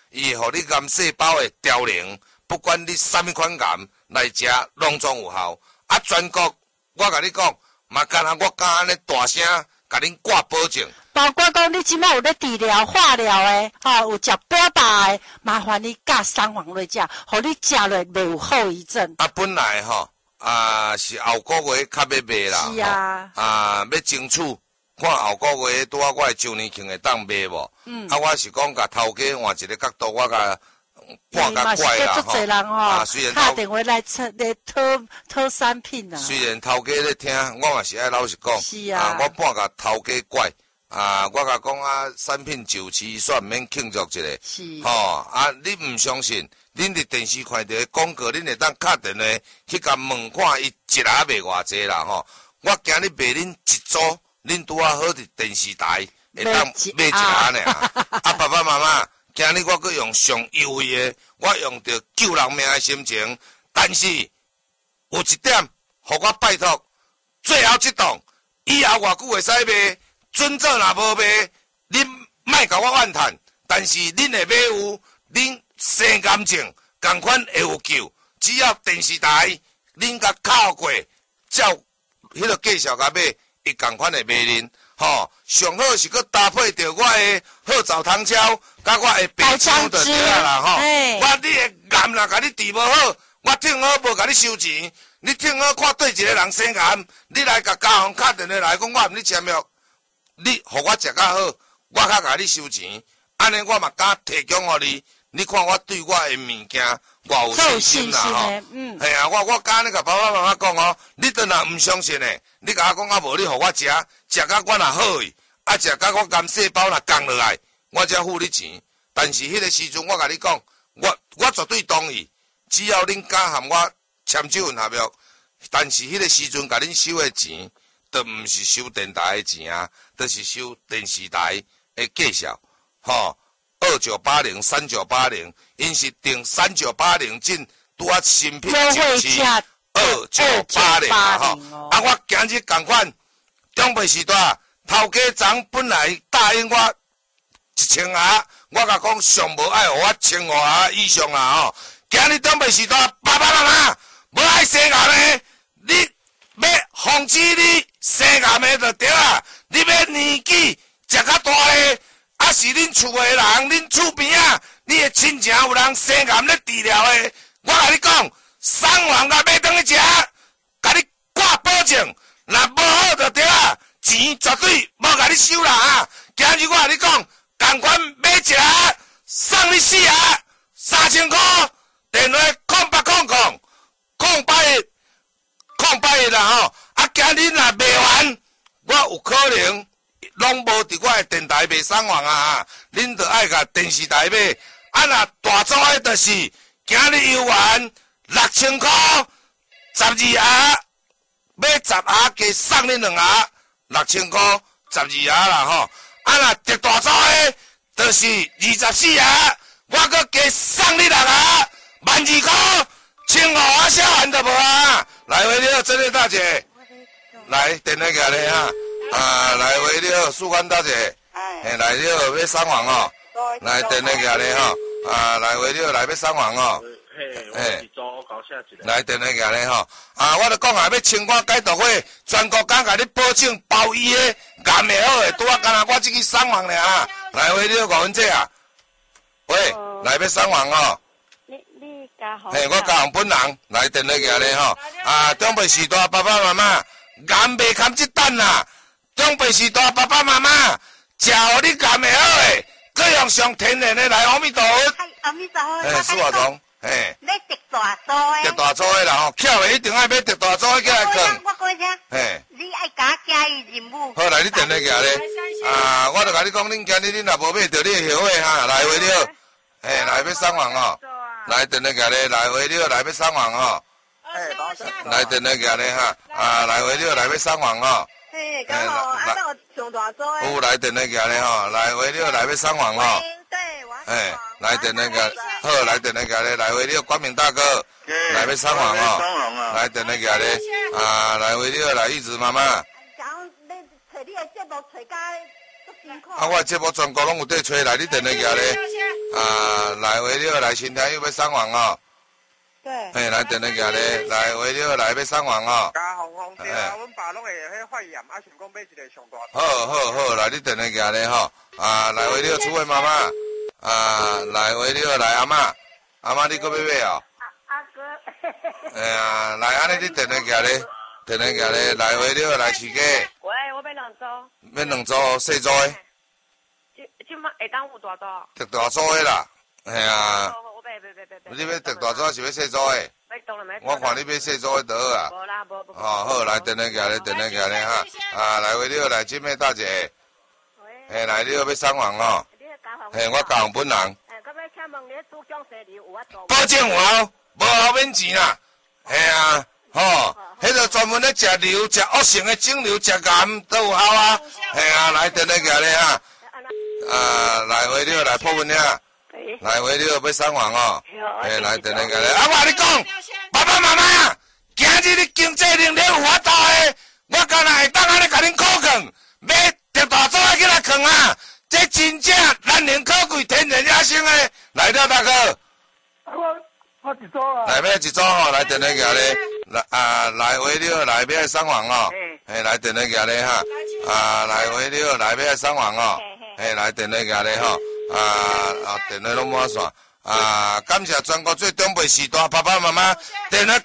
伊互你癌细胞的凋零，不管你什么款癌来食，拢总有效。啊，全国我甲你讲，嘛干那我敢安尼大声甲恁挂保证。 包括讲你即摆有咧治疗、化疗的，有食标靶的，麻烦你加三黄落食，互你食落袂有后遗症。 啊，本来是后个月较要卖啦。 是啊。 要争取。看后个月拄啊，我的周年庆会当卖无？我是讲甲头家换一个角度，我甲半甲怪啦吼。啊， 虽然打电话来讨产品啊。 虽然头家咧听，我嘛是爱老实讲。 是啊。 我半甲头家怪我甲讲产品就期算免庆祝一下。 是。 你毋相信？恁伫电视看到的广告，恁会当敲电话去甲问看伊一下卖偌济啦吼。我今日卖恁一组。恁拄啊好伫电视台会当买一下呢。爸爸妈妈，今日我阁用上优惠的，我用着救人命的心情。但是有一点，互我拜托，最后一档以后偌久会使卖，准做若无卖，恁莫甲我怨叹。但是恁会买有，恁生癌症共款会有救。只要电视台恁甲靠过，照迄个介绍甲买。伊共款的卖恁，上好是佮搭配着我的好枣糖胶，甲我的白姜就对啦吼。我你的癌若甲你治无好，我听好无甲你收钱。你听好看对一个人生癌，你来甲家访敲电话来讲，我毋你签约，你互我食较好，我较甲你收钱。安尼我嘛敢提供互你。你看我对我的物件偌有信心啦吼。系啊，我敢咧甲爸爸妈妈讲哦，你倒若毋相信诶。你甲我讲无你互我食，食甲我若好去，食甲我癌细胞若降落来，我才付你钱。但是迄个时阵，我甲你讲，我绝对同意，只要恁敢含我签手份合约。但是迄个时阵，甲恁收的钱，都毋是收电台的钱啊，都是收电视台的介绍，2980、3980，因是定3980进拄啊新品进去。2980啦吼，我今日共款，中北时代头家长本来答应我1000盒，我甲讲上无爱互我1500盒以上啦吼。今日中北时代爸爸妈妈无爱生癌的，你要防止你生癌的就对啦。你要年纪食较大的，是恁厝的人，恁厝边啊，你的亲情有人生癌咧治疗的，我甲你讲。送完甲买转去食，甲你挂保证，若无好就对啦，钱绝对无甲你收啦今日我甲你讲，共款买一盒，送你4盒，3000块，电话0800081008啦吼。今日若卖完，我有可能拢无伫我的电台卖送完恁着爱甲电视台买。若大组的，就是今日游玩。6000块，12盒，买10盒加送你2盒，6000块12盒啦吼。若特大组的，就是24盒，我搁加送你6盒，12000块，15盒小汉都无啊。来回了，真的大姐，来电话过来来回了，曙光大姐，来了要送完哦，来电话过来来回了来要送完哦。来电话过来吼，我著讲要清肝解毒会，全国敢甲你保证包医的，癌会好的，拄敢若我这个送完俩来回了5分钟啊，喂，来要送完哦。你家好。我家行本人来电话过来吼，中北时代爸爸妈妈，癌袂堪这等啦，中北时代爸爸妈妈，食互你癌会好的，各用上天然的来，阿弥陀佛。 阿弥陀佛。 苏华总。 要特大组的， 特大组的啦吼，巧的一定爱买特大组的起来放。 我讲声，你爱加加伊任务。 好，来你电话过来，我著甲你讲，恁今日恁若无买着你的后尾来回了，来要送完哦，来电话过来，来回了，来要送完哦，来电话过来来回了，来要送完哦。 刚好有上大组的。 有来电话过来来回了，来要送完哦。 对， 来电话过来，好，来电话过来，来回了，光明大哥，来要送完哦，来电话过来，来回了，来玉子妈妈。 找你的节目找甲足辛苦。 我的节目全国拢有在找，来你电话过来，来来回了来新天又要上网哦。 对。 嘿，来电话行咧，来回了来要上网哦。 加红红对啊，阮爸拢会迄发炎，啊想讲买一个上大。 好，来你电话行咧吼，来回了厝的妈妈，来回了来阿嬷，阿嬷你搁要买哦？ 阿哥。 哎呀，来安尼你电话行咧，电话行咧，来回了来饲鸡。 喂，我要两组。 要两组细组的。 即摆会当有大组？ 特大组的啦，系啊。 我买。 你要特大组还是要细组的？我看你买细组的就好啊。 无啦，无。 哦，好，来电话行咧，电话行咧哈。来回了来金妹大姐。嘿，来你要上网哦。嘿，我教本人。保证有效，无效免钱啦。嘿啊，吼，迄个专门咧食瘤、食恶性的肿瘤、食癌都有效啊。嘿啊，来电话行咧哈。来回了来破文呀。来回了要上网哦。嘿，来电话行咧。我跟你讲，爸爸妈妈，今日你经济能力有法度的，我敢若会当安尼甲恁考劝，买特大组的起来劝啊。这真正难能可贵、天然野生的，来了大哥。 我一组啊。 来买一组吼，来电话行咧，来回了来要上网哦。嘿，来电话行咧哈，来回了来要上网哦。嘿，来电话行咧吼，电话拢满线。感谢全国最长辈时代爸爸妈妈，电话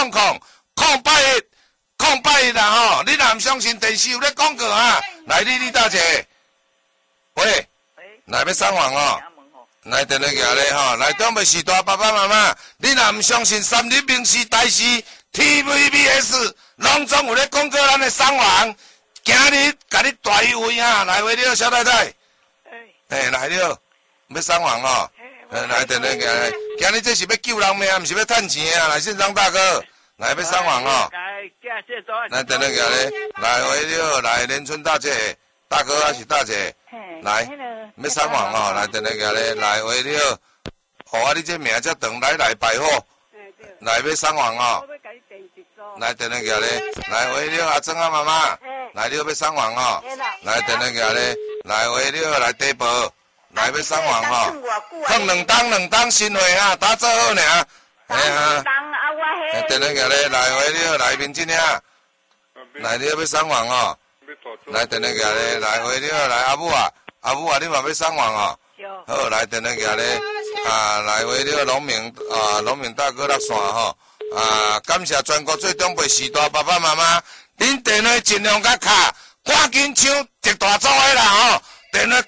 08000881啦吼，你若唔相信电视有咧广告啊，来你大姐。喂，来要上网哦，来电话行咧吼，来长辈时代爸爸妈妈，你若唔相信三立明视台视 TVBS， 拢总有咧广告咱的上网，今日甲你大优惠哈，来回了小太太，来了，要上网哦，来电话行咧，今日这是要救人命，唔是要趁钱啊，来线上大哥，来要上网哦，来电话行咧，来回了，来连春大姐。大哥还是大姐，来，要上网哦，来电话行咧，来回了，互你这名才长，来拜货，来要上网哦，来电话行咧，来回了阿珍啊妈妈，来了要上网哦，来电话行咧，来回了来地保，来要上网哦，放两当新货啊，打做好呢，哎呀，电话行咧，来回了来面真呀，来了要上网哦。来电话行咧，来回了来阿母啊，你嘛要上网哦。好，来电话行咧，来回了农民大哥落线吼，感谢全国最长辈时代爸爸妈妈，恁电话尽量甲卡，赶紧抢特大组的啦吼，电话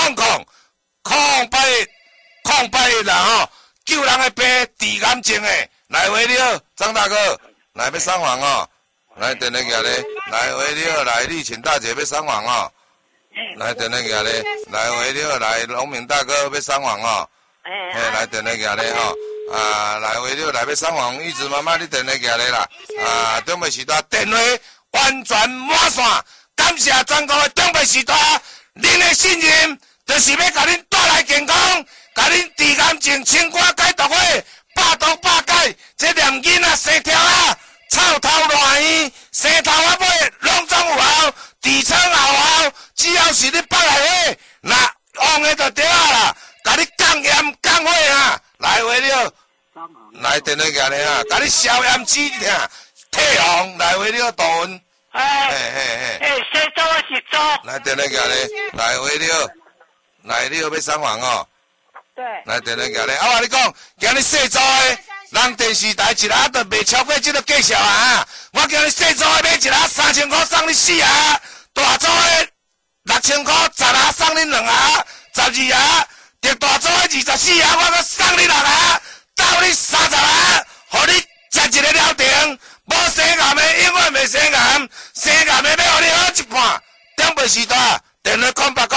08000881啦吼，救人的病治癌症的，来回了张大哥，来要上网哦。来电话行咧，来回了来丽琴大姐要上网哦。来电话行咧，来回了来农民大哥要上网哦。来电话行咧吼，来回了来要上网，玉子妈妈你电话行咧啦。长辈时代电话完全满线，感谢全国的长辈时代，恁的信任就是要甲恁带来健康，甲恁治癌症、清肝解毒血，百毒百解，这念囡仔生条啊。臭头烂圆，生头啊尾拢总有效，治疮也有效。只要是你放来火，那旺的就对啊啦。甲你降炎降火啊，来回了，来电话行咧啊，甲你消炎止痛，退红来回了大运。 谁做我是做？ 来电话行咧，来回了，来了要上网哦。 对。 来电话行咧，我跟你讲，今日细组的。人电视台一下都卖超过这个价钱啊！我今日细组的买一下3000块送你4下，大组的6000块10下送你2下，12下，特大组的24下我搁送你6下，斗你30下，互你食一个了定。无生癌的永远袂生癌，生癌的要互你好一半。长辈时代电话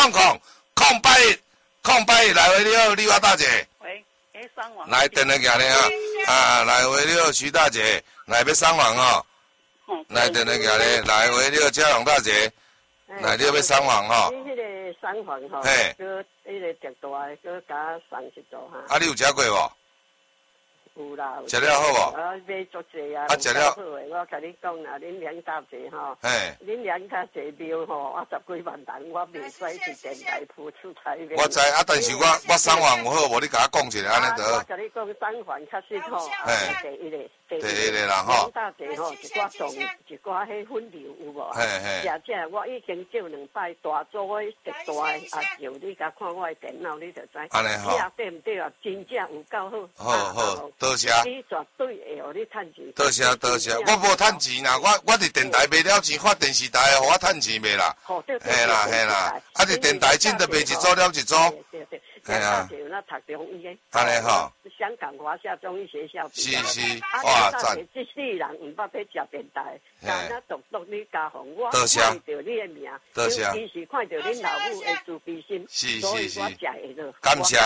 08000881来回了，你我大姐。来电话行咧来回了徐大姐，来要上网哦。来电话行咧，来回了嘉荣大姐，来你要上网哦。 你迄个上网吼， 嘿， 佮迄个特大的，佮加30组哈。 你有食过无？ 有啦。 食了好无？ 买足济啊。 食了。 好诶，我甲你讲啦，恁两大姐吼，恁两大姐庙吼，我10几万人，我袂使去电台付出彩面。 我知啊，但是我三环有好无？你甲我讲一下安尼得。 我甲你讲三环确实吼，第一个。 第一个啦吼。 两大姐吼，一寡种，一寡迄粉瘤有无？食我已经照2摆，大组诶，直大诶，就你甲看我诶电脑，你就知。 安尼吼。 对毋对啊？真正有够好。 好，多谢。 你绝对会互你趁钱。 多谢，我无趁钱啦，我伫电台卖了钱，看电视台互我趁钱卖啦。嘿啦，啊伫电台真得卖一组了一组。 对。 系啊。 有那读中医诶。 安尼吼。 香港华夏中医学校。 是，哇赞。 这世人毋捌要食电台，但那独你加红，我看到你诶名， 多谢。 尤其是看到恁老母诶慈悲心，所以我食会落。 感谢。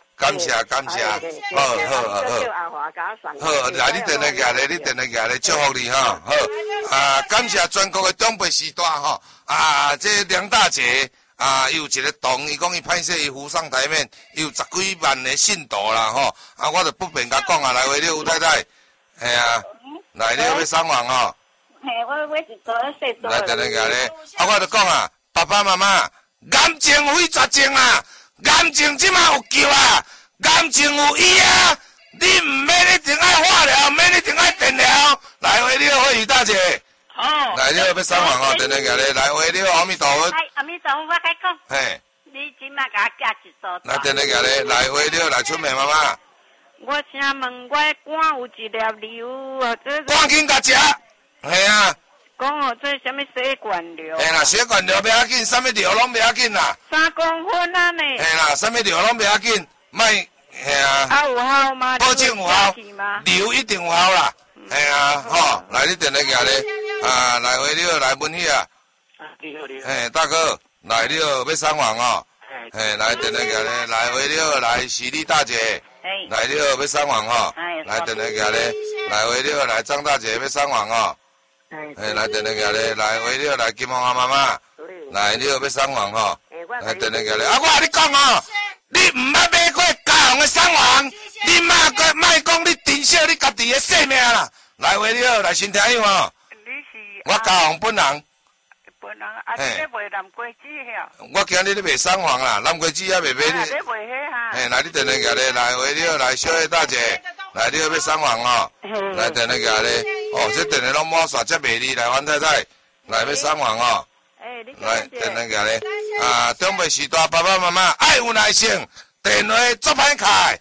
好，来你电来夹咧，祝福你哈。好，感谢全国诶长辈时代吼，这梁大姐。有一个洞，伊讲伊歹势，伊浮上台面，有10几万的信徒啦吼，我就不便甲讲来回了吴太太，系来你要上网吼。 我是做说做。 来，等下咧，我就讲爸爸妈妈，癌症非绝症癌症即马有救癌症有医你唔免一定爱化疗，唔免一定爱电疗，来回了慧宇大姐。来了要上网等下咧，来回了阿弥陀佛。 阿弥陀佛，我甲讲。 嘿。 你即马甲我寄一组。 来等下咧，来回了来春梅妈妈。 我请问我肝有一粒瘤这赶紧甲食。系啊。 讲这什么血管瘤？ 嘿啦，血管瘤不要紧，什么瘤拢不要紧啦。 3公分啊呢。 嘿啦，什么瘤拢不要紧，莫嘿啊。有效吗？ 保证有效，瘤一定有效啦。系吼，来你等下咧。来回了来问去啊！ 你好， 大哥，来了要上网哦。来等下咧，来回了来喜力大姐。来了要上网哦。来等下咧，来回了来张大姐要上网哦。来等下咧，来回了来金凤妈妈。来了要上网哦。来等下咧，我甲你讲哦，你唔捌买过家用的上网，你莫讲你珍惜你家己的性命啦。来回了来先听有哦。我家红本人， 你咧卖南瓜子遐？ 我今日咧卖上黄啦，南瓜子也卖你。 你卖遐哈？ 来你等下咧，来回了来小叶大姐，来你要上黄哦。来等下咧，这电话拢冇煞只卖你，来阮太太，来要上黄哦。来等下咧，长辈时代爸爸妈妈爱有耐心，电话做歹开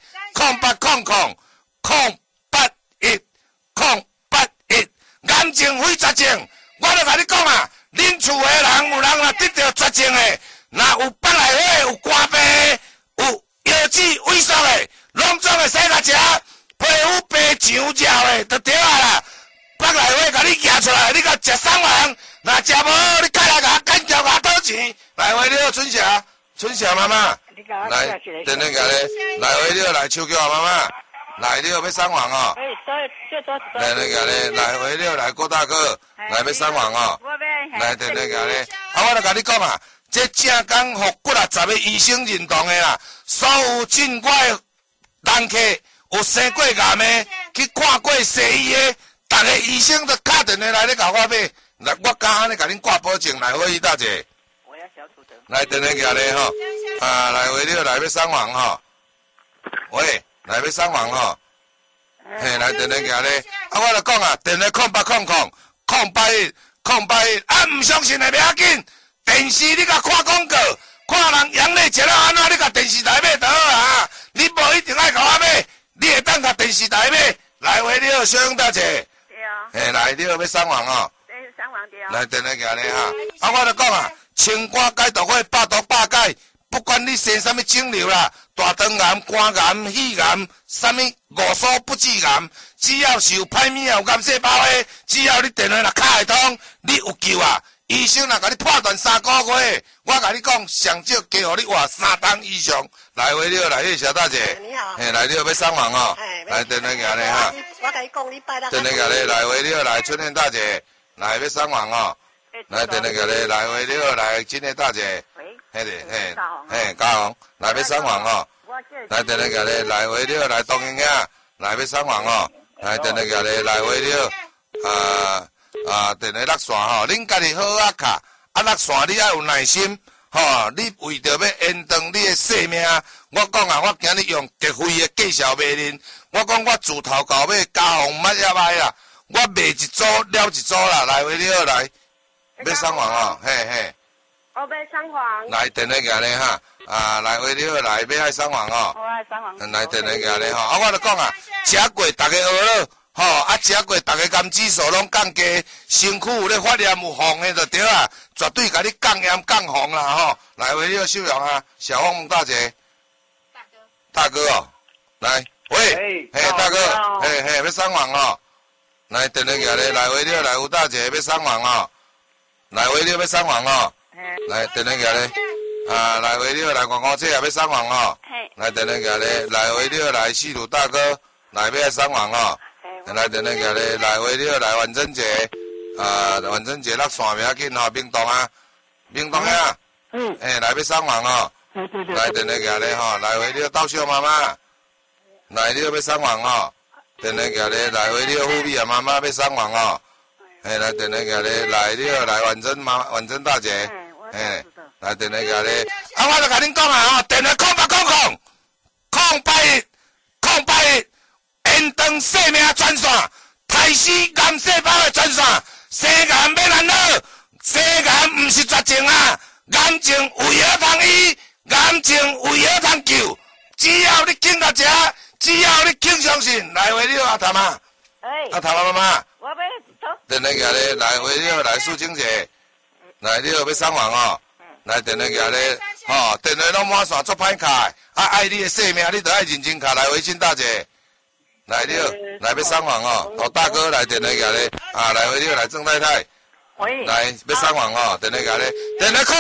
，0800-081-081，癌症非绝症。我就甲你讲恁厝诶人有人若得到绝症诶，若有腹内火、有肝病、有腰子萎缩诶，拢总会使甲食皮肤白上焦诶，就对啦。腹内火甲你夹出来，你甲食送人，若食无，你过来甲我干掉，甲我讨钱。来回了春霞妈妈，来等下咧，来回了来秋娇妈妈。来了要上网哦。来那个咧，来回了来郭大哥，来要上网哦。来等那个咧，我就甲你讲这正讲互骨力10个医生认同的啦。所有进我的人客有生过癌的，去看过西医的，逐个医生都打电话来咧甲我买。来，我敢安尼甲恁挂保证，来回大姐。 我要小土的。 来等那个咧吼，来回了来要上网吼。喂。来要上网吼，来电话咧，我就讲电话0800-081-081，唔相信的不要紧，电视你甲看广告，看人杨丽食了安怎，你甲电视台买就好你无一定爱甲我买，你会当甲电视台买，来回了小勇大姐。对哦。来你要上网哦。 上网对哦。 来电话咧我就讲清肝解毒火，百毒百解。不管你生什么肿瘤啦，大肠癌、肝癌、肺癌，什么五所不治癌，只要是有歹物有癌细胞的，只要你电话若卡会通，你有救医生若甲你判断3个月，我甲你讲，上少加互你活3档以上。来回了，来小大姐。 你好。 来了要上网哦。来电话咧哈。 我甲你讲，你拜啦。 电话咧，来回了，来春燕大姐，来要上网哦。来电话咧，来回了，来金燕大姐。嘉宏，来要上网哦。来电话咧，来回了，来东营啊， 来要送完哦，来电话举咧，来话了，电话落线吼，恁家己好啊卡，落线你要有耐心，吼，你为着要延长你的生命，我讲啊，我今日用极贵的介绍卖恁，我讲我自头到尾加红乜也歹啦，我卖一组了一组啦，来话了来，要送完哦，嘿嘿。 我要送完。 来电话举咧哈，来话了来，要爱送完哦。 我爱送完。 来电话举咧吼，我就讲啊，食过大家学了，吼，食过大家甘指数拢降低，身躯有咧发炎有红的就对啊，绝对甲你降炎降红啦吼。来话了秀荣啊，小凤大姐。大哥哦，来，喂，嘿，大哥，嘿，要送完哦。来电话举咧，来话了来，吴大姐要送完哦。来话了要送完哦。来电话举咧，来话了来，五姐也要送完哦。来电话举咧，来话了来，四路大哥，来要送完哦。来电话举咧，来话了来，万珍姐，万珍姐落线名紧吼，明洞啊，来要送完哦。来电话举咧吼，来话了到小妈妈，来了要送完哦。电话举咧，来话了富美啊妈妈要送完哦。来电话举咧，来了来万珍大姐。来电话举咧，我就甲恁讲啊吼，电话0800，延长生命专线，太死癌细胞的专线，生癌要难好，生癌毋是绝症啊，癌症有药通医，癌症有药通救，只要你肯甲食，只要你肯相信，来话了阿谭啊，阿谭妈妈， 我要电话举咧，来话了来苏晶姐。来了要送完哦，来电话举咧，吼，电话拢满线，足歹卡，爱你的性命，你着爱认真卡。来，微信大姐，来了，来要送完哦，老大哥来电话举咧，来话了来郑太太，来要送完哦，电话举咧，电话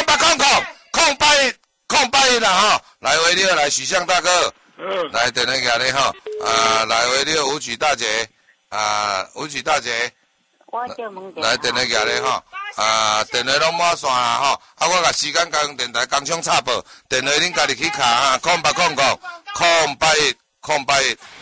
0800啦吼，来话了来许相大哥，来电话举咧吼，来话了舞曲大姐，舞曲大姐。来电话举咧吼，电话拢满线啦吼，我甲时间交通电台工商插报，电话恁家己去卡0800。